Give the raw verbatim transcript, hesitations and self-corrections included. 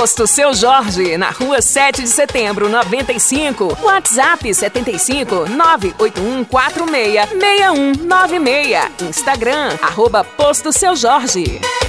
Posto Seu Jorge, na rua sete de setembro, noventa e cinco. WhatsApp setenta e cinco, nove oito um quatro seis, seis um nove seis. Instagram, arroba Posto Seu Jorge.